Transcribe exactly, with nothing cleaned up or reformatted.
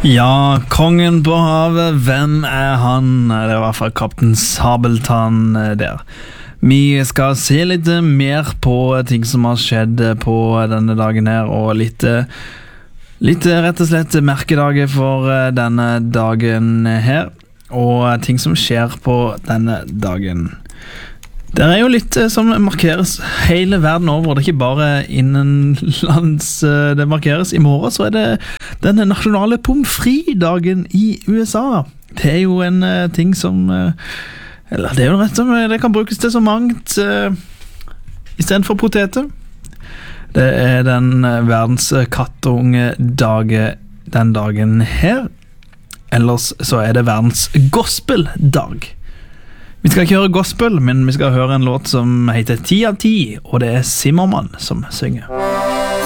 Ja, kongen på havet, hvem er han? Det er i hvert fall kaptein Sabeltann der. Vi skal se litt mer på ting som har skjedd på denne dagen her, og litt, litt rett og slett merkedager for denne dagen her, og ting som skjer på denne dagen. Det er jo litt som markeres hele verden over, det er ikke bare innenlands det markeres. I morgen så er det den nasjonale pommes frites-dagen i U S A. Det er jo en ting som, eller det er jo rett som, det kan brukes til så mangt, i stedet for poteter. Det er den verdens kattungedag den dagen her. Ellers så er det verdens gospeldag. Vi skal ikke høre gospel, men vi skal høre en låt som heter ti av ti, og det er Zimmermann som synger.